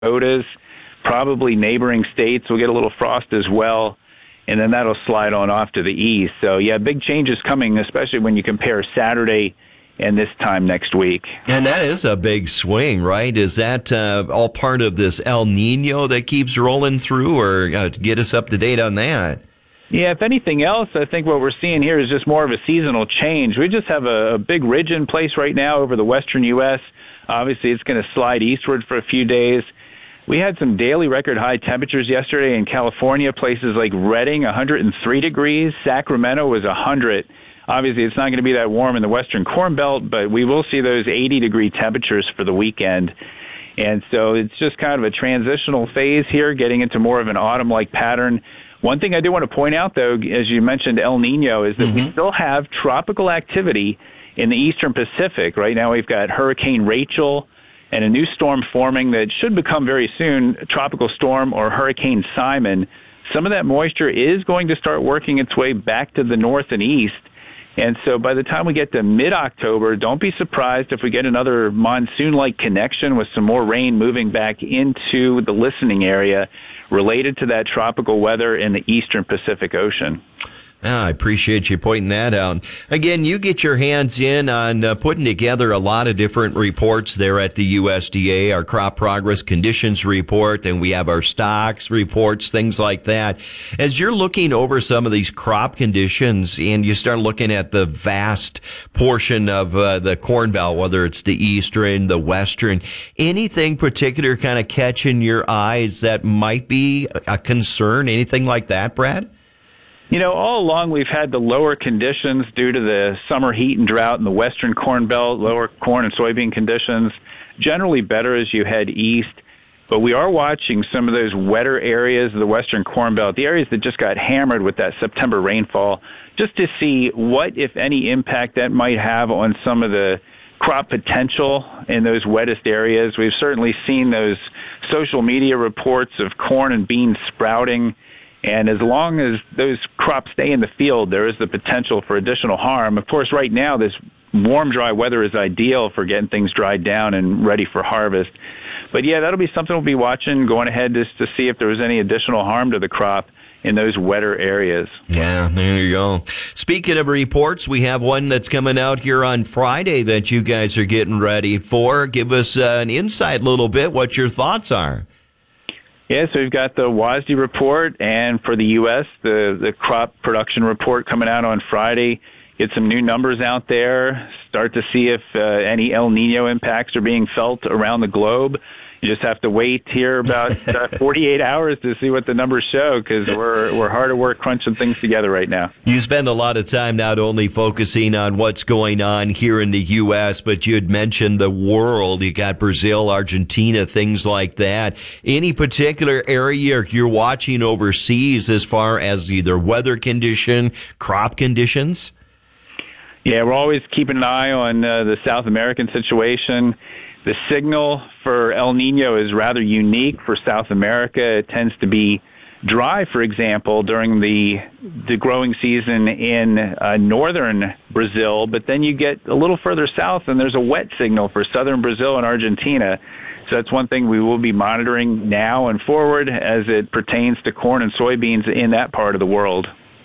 Dakotas, probably neighboring states will get a little frost as well, and then that'll slide on off to the east. So, yeah, big changes coming, especially when you compare Saturday and this time next week. And that is a big swing, right? Is that all part of this El Nino that keeps rolling through, or get us up to date on that? Yeah, if anything else, I think what we're seeing here is just more of a seasonal change. We just have a big ridge in place right now over the western U.S. Obviously, it's going to slide eastward for a few days. We had some daily record high temperatures yesterday in California, places like Redding, 103 degrees. Sacramento was 100. Obviously, it's not going to be that warm in the western Corn Belt, but we will see those 80-degree temperatures for the weekend. And so it's just kind of a transitional phase here, getting into more of an autumn-like pattern. One thing I do want to point out, though, as you mentioned El Nino, is that we still have tropical activity in the eastern Pacific. Right now we've got Hurricane Rachel and a new storm forming that should become very soon Tropical Storm or Hurricane Simon. Some of that moisture is going to start working its way back to the north and east. And so by the time we get to mid-October, don't be surprised if we get another monsoon-like connection with some more rain moving back into the listening area related to that tropical weather in the eastern Pacific Ocean. I appreciate you pointing that out. Again, you get your hands in on putting together a lot of different reports there at the USDA, our crop progress conditions report, and we have our stocks reports, things like that. As you're looking over some of these crop conditions and you start looking at the vast portion of the Corn Belt, whether it's the eastern, the western, anything particular kind of catching your eyes that might be a concern, anything like that, Brad? You know, all along we've had the lower conditions due to the summer heat and drought in the western Corn Belt, lower corn and soybean conditions, generally better as you head east. But we are watching some of those wetter areas of the western Corn Belt, the areas that just got hammered with that September rainfall, just to see what, if any, impact that might have on some of the crop potential in those wettest areas. We've certainly seen those social media reports of corn and beans sprouting. And as long as those crops stay in the field, there is the potential for additional harm. Of course, right now, this warm, dry weather is ideal for getting things dried down and ready for harvest. But, yeah, that'll be something we'll be watching, going ahead just to see if there was any additional harm to the crop in those wetter areas. Yeah, there you go. Speaking of reports, we have one that's coming out here on Friday that you guys are getting ready for. Give us an insight a little bit, what your thoughts are. Yeah, so we've got the WASDE report, and for the U.S., the crop production report coming out on Friday. Get some new numbers out there, start to see if any El Nino impacts are being felt around the globe. You just have to wait here about 48 hours to see what the numbers show, because we're hard at work crunching things together right now. You spend a lot of time not only focusing on what's going on here in the U.S., but you had mentioned the world. You got Brazil, Argentina, things like that. Any particular area you're watching overseas as far as either weather condition, crop conditions? Yeah, we're always keeping an eye on the South American situation. The signal for El Nino is rather unique for South America. It tends to be dry, for example, during the growing season in northern Brazil, but then you get a little further south and there's a wet signal for southern Brazil and Argentina. So that's one thing we will be monitoring now and forward as it pertains to corn and soybeans in that part of the world.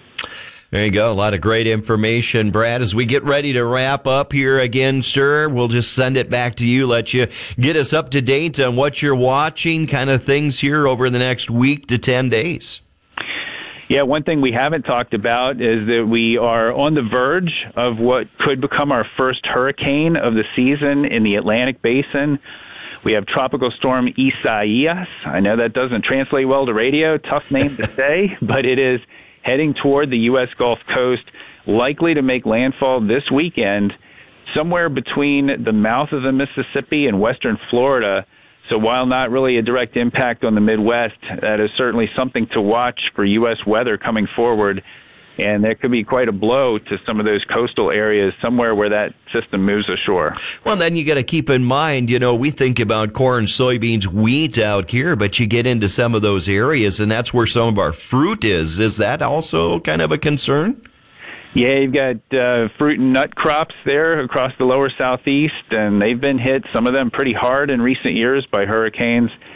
There you go. A lot of great information, Brad. As we get ready to wrap up here again, sir, we'll just send it back to you, let you get us up to date on what you're watching, kind of things here over the next week to 10 days. Yeah, one thing we haven't talked about is that we are on the verge of what could become our first hurricane of the season in the Atlantic Basin. We have Tropical Storm Isaias. I know that doesn't translate well to radio, tough name to say, but it is heading toward the U.S. Gulf Coast, likely to make landfall this weekend, somewhere between the mouth of the Mississippi and western Florida. So while not really a direct impact on the Midwest, that is certainly something to watch for U.S. weather coming forward. And there could be quite a blow to some of those coastal areas somewhere where that system moves ashore. Well, then you got to keep in mind, we think about corn, soybeans, wheat out here, but you get into some of those areas, and that's where some of our fruit is. Is that also kind of a concern? Yeah, you've got fruit and nut crops there across the lower southeast, and they've been hit, some of them pretty hard in recent years by hurricanes.